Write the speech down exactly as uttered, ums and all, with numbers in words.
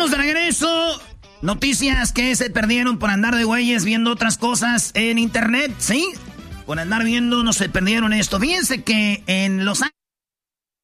estamos de regreso. Noticias que se perdieron por andar de güeyes viendo otras cosas en internet, ¿sí? Por andar viendo, no se perdieron esto. Fíjense que en Los Ángeles